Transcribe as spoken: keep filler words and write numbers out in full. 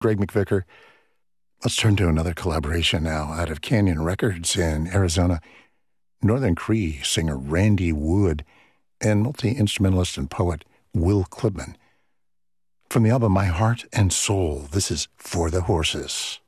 Greg McVicker. Let's turn to another collaboration now out of Canyon Records in Arizona. Northern Cree singer Randy Wood and multi-instrumentalist and poet Will Klibman. From the album My Heart and Soul, this is For the Horses.